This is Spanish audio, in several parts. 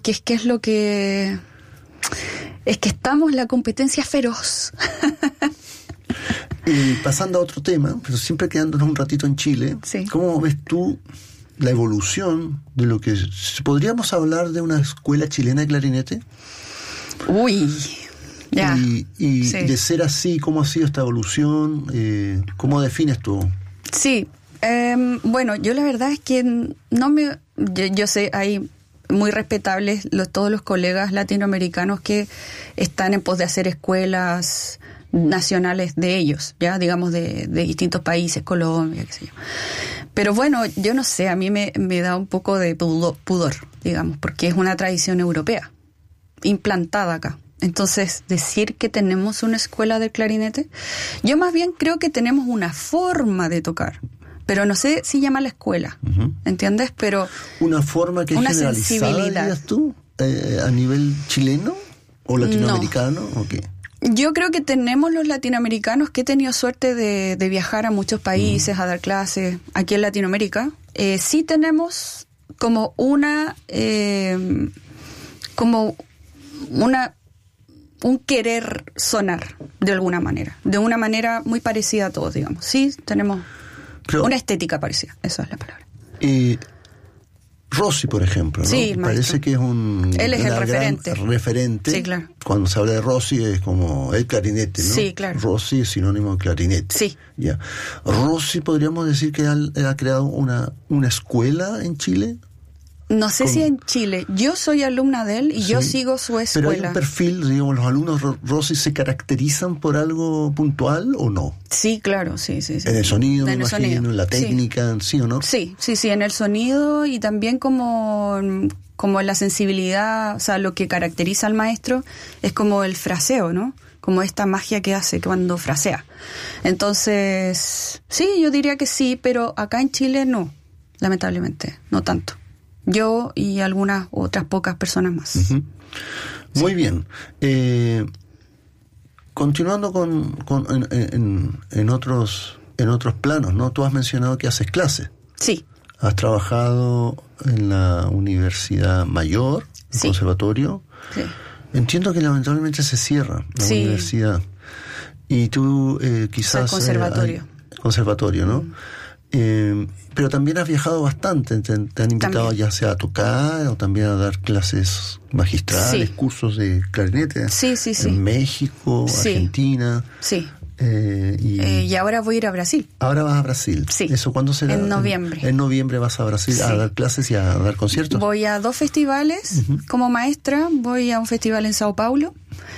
porque es que es lo que... Es que estamos en la competencia feroz. Y pasando a otro tema, pero siempre quedándonos un ratito en Chile, sí. ¿Cómo ves tú la evolución de lo que... ¿Podríamos hablar de una escuela chilena de clarinete? Uy, ya. Y sí. De ser así, ¿cómo ha sido esta evolución? ¿Cómo defines tú? Sí, bueno, yo la verdad es que no me... Yo sé, hay muy respetables todos los colegas latinoamericanos que están en pos de hacer escuelas nacionales de ellos, ya digamos de distintos países, Colombia, qué sé yo. Pero bueno, yo no sé, a mí me da un poco de pudor, digamos, porque es una tradición europea, implantada acá. Entonces, decir que tenemos una escuela de clarinete, yo más bien creo que tenemos una forma de tocar, pero no sé si llamarla escuela, ¿entiendes? Pero una forma que es una generalizada, dirías tú, a nivel chileno o latinoamericano, ¿o qué? Yo creo que tenemos los latinoamericanos que he tenido suerte de viajar a muchos países, a dar clases aquí en Latinoamérica. Sí tenemos como un querer sonar de alguna manera, de una manera muy parecida a todos, digamos. Sí, tenemos una estética parecida, esa es la palabra. Rossi, por ejemplo, ¿no? Sí, parece que es él es el referente. Referente. Sí, claro. Cuando se habla de Rossi es como el clarinete, ¿no? Sí, claro. Rossi es sinónimo de clarinete. Sí. Ya. Rossi, podríamos decir que ha creado una escuela en Chile. No sé si en Chile. Yo soy alumna de él y yo sigo su escuela. Pero hay un perfil, digamos, los alumnos Rossi se caracterizan por algo puntual o no. Sí, claro, sí. En el sonido, me imagino, en la técnica, ¿sí o no? Sí, en el sonido y también como la sensibilidad, o sea, lo que caracteriza al maestro es como el fraseo, ¿no? Como esta magia que hace cuando frasea. Entonces, sí, yo diría que sí, pero acá en Chile no, lamentablemente, no tanto. Yo y algunas otras pocas personas más. Uh-huh. Muy bien. Continuando en otros planos, ¿no? Tú has mencionado que haces clases. Sí. Has trabajado en la Universidad Mayor, el conservatorio. Sí. Entiendo que lamentablemente se cierra la universidad. Y tú quizás... O sea, conservatorio, ¿no? Pero también has viajado bastante, te han invitado también, ya sea a tocar o también a dar clases magistrales, cursos de clarinete. Sí. En México, Argentina. Sí. Y ahora voy a ir a Brasil. Ahora vas a Brasil. Sí. ¿Eso cuándo será? En noviembre. En noviembre vas a Brasil a dar clases y a dar conciertos. Voy a 2 festivales como maestra. Voy a un festival en Sao Paulo.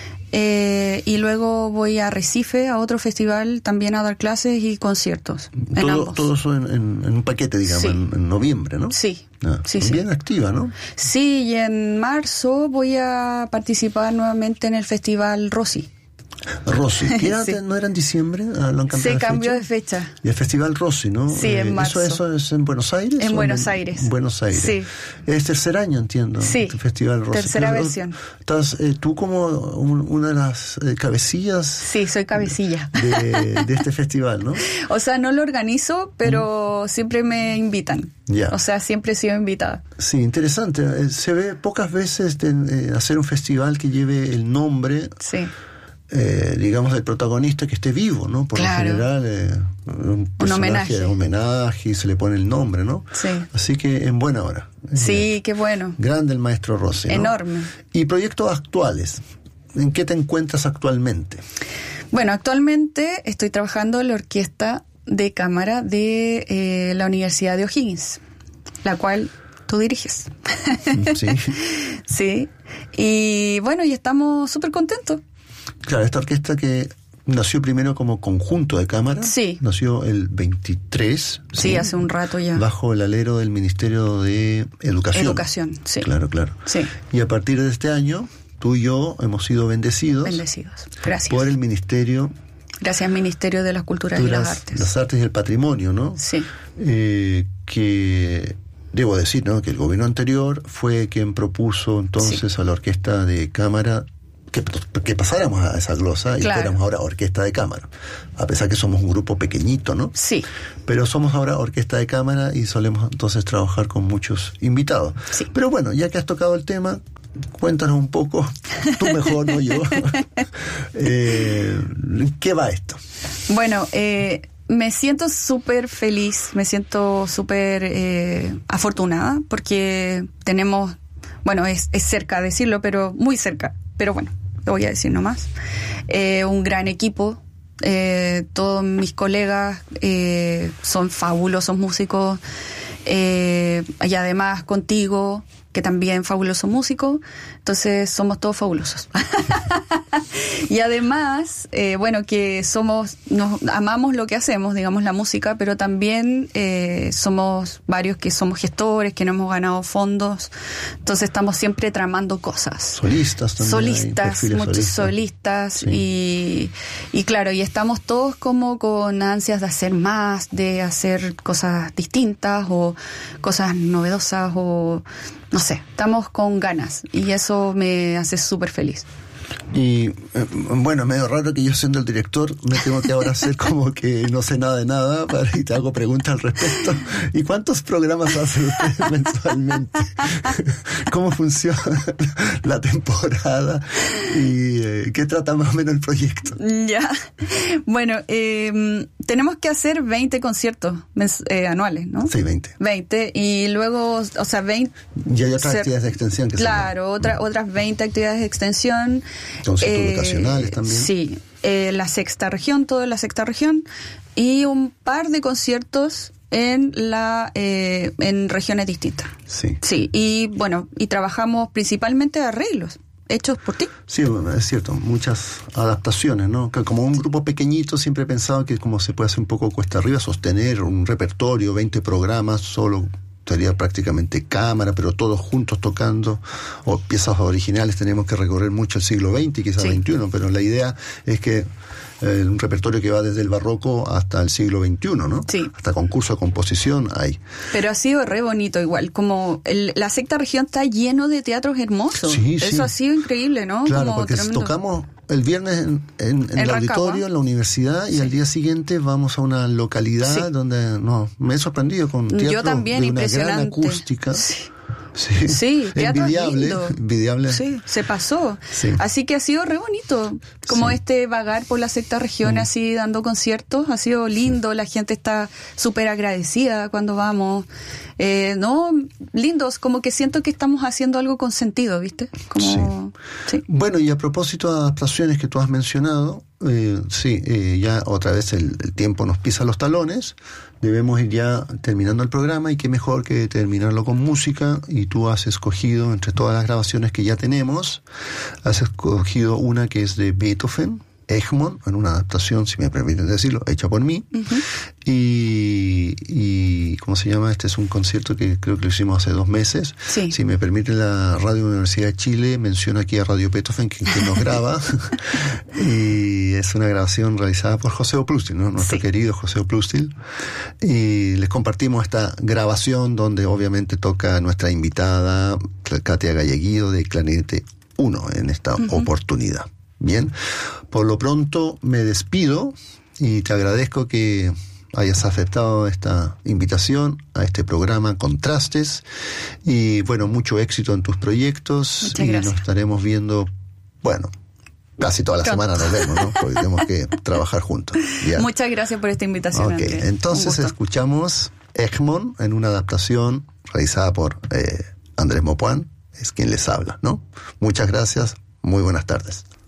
Y luego voy a Recife, a otro festival, también a dar clases y conciertos. Todo eso en un paquete, digamos, en noviembre, ¿no? Sí. Bien activa, ¿no? Sí, y en marzo voy a participar nuevamente en el festival Rossi. Rossi, ¿qué no era en diciembre? ¿Lo han cambiado Se cambió de fecha. Y el Festival Rossi, ¿no? Sí, en marzo. ¿Eso es en Buenos Aires? En Buenos Aires. En Buenos Aires. Sí. Es tercer año, entiendo. Sí. El Festival Rossi. Tercera versión. ¿Estás tú como una de las cabecillas? Sí, soy cabecilla. De este festival, ¿no? O sea, no lo organizo, pero siempre me invitan. Ya. O sea, siempre he sido invitada. Sí, interesante. Se ve pocas veces hacer un festival que lleve el nombre... Sí. Digamos, del protagonista que esté vivo, ¿no? Por lo general, un homenaje y se le pone el nombre, ¿no? Sí. Así que en buena hora. Sí, qué bueno. Grande el maestro Rossi, ¿no? Enorme. ¿Y proyectos actuales? ¿En qué te encuentras actualmente? Bueno, actualmente estoy trabajando en la orquesta de cámara de la Universidad de O'Higgins, la cual tú diriges. Sí. Sí. Y bueno, y estamos súper contentos. Claro, esta orquesta que nació primero como conjunto de cámara. Sí. Nació el 23. Sí, hace un rato ya. Bajo el alero del Ministerio de Educación. Sí. Claro. Sí. Y a partir de este año, tú y yo hemos sido bendecidos. Gracias. Por el Ministerio. Gracias, Ministerio de las Culturas y las Artes. Las Artes y el Patrimonio, ¿no? Sí. Que... Debo decir, ¿no?, que el gobierno anterior fue quien propuso entonces a la orquesta de cámara que pasáramos a esa glosa y fuéramos ahora orquesta de cámara, a pesar que somos un grupo pequeñito, ¿no? Sí. Pero somos ahora orquesta de cámara y solemos entonces trabajar con muchos invitados. Sí. Pero bueno, ya que has tocado el tema, cuéntanos un poco, tú mejor, no yo. ¿Qué va esto? Bueno, me siento súper feliz, me siento súper afortunada porque tenemos, bueno, es cerca decirlo, pero muy cerca, pero bueno, lo voy a decir nomás, un gran equipo. Todos mis colegas son fabulosos músicos, y además contigo, que también fabuloso músico, entonces somos todos fabulosos. Y además, bueno, que nos amamos lo que hacemos, digamos, la música, pero también somos varios que somos gestores, que no hemos ganado fondos, entonces estamos siempre tramando cosas. Solistas también. Solistas, muchos solistas, sí. y claro, y estamos todos como con ansias de hacer más, de hacer cosas distintas o cosas novedosas o no sé, estamos con ganas y eso me hace súper feliz. Y bueno, medio raro que yo siendo el director me tengo que ahora hacer como que no sé nada de nada y te hago preguntas al respecto. ¿Y cuántos programas hacen ustedes mensualmente? ¿Cómo funciona la temporada? ¿Y qué trata más o menos el proyecto? Ya, bueno, tenemos que hacer 20 conciertos anuales, ¿no? Sí, 20. 20 y luego, o sea, 20... Y hay otras actividades de extensión que claro, otras 20 actividades de extensión. Conciertos educacionales también. Sí, la sexta región, toda la sexta región, y un par de conciertos en regiones distintas. Sí. Sí, y bueno, y trabajamos principalmente arreglos hechos por ti. Sí, es cierto, muchas adaptaciones, ¿no? Que como un grupo pequeñito siempre he pensado que como se puede hacer un poco cuesta arriba, sostener un repertorio, 20 programas, solo sería prácticamente cámara, pero todos juntos tocando, o piezas originales. Tenemos que recorrer mucho el siglo XX y quizás XXI, pero la idea es que un repertorio que va desde el barroco hasta el siglo XXI, ¿no? Sí. Hasta concurso de composición hay. Pero ha sido re bonito igual, como la sexta región está lleno de teatros hermosos. Sí, eso ha sido increíble, ¿no? Claro, como porque tremendo. Tocamos el viernes en el auditorio, en la universidad, y al día siguiente vamos a una localidad donde me he sorprendido con teatro también, de una gran impresionante. Acústica. Sí, envidiable. Sí, se pasó. Sí. Así que ha sido re bonito. Como vagar por la sexta región así dando conciertos, ha sido lindo. La gente está súper agradecida cuando vamos. Lindos, como que siento que estamos haciendo algo con sentido, ¿viste? Sí. Bueno, y a propósito de adaptaciones que tú has mencionado, ya otra vez el tiempo nos pisa los talones. Debemos ir ya terminando el programa, y qué mejor que terminarlo con música. Y tú has escogido, entre todas las grabaciones que ya tenemos, has escogido una que es de Beethoven, Egmont, en una adaptación, si me permiten decirlo, hecha por mí. Uh-huh. Y ¿cómo se llama? Este es un concierto que creo que lo hicimos hace 2 meses. Sí. Si me permite, la Radio Universidad de Chile menciona aquí a Radio Beethoven, que nos graba. Y es una grabación realizada por José Oplustil, ¿no? Nuestro querido José Oplustil. Y les compartimos esta grabación donde obviamente toca nuestra invitada, Katia Galleguido, de Clarinete 1 en esta oportunidad. Bien, por lo pronto me despido y te agradezco que hayas aceptado esta invitación a este programa Contrastes, y bueno, mucho éxito en tus proyectos. Muchas gracias. Nos estaremos viendo, casi toda la semana nos vemos, ¿no? Porque tenemos que trabajar juntos. ¿Ya? Muchas gracias por esta invitación, Ok, Andrés. entonces escuchamos Egmont en una adaptación realizada por Andrés Mopuán, es quien les habla, ¿no? Muchas gracias, muy buenas tardes.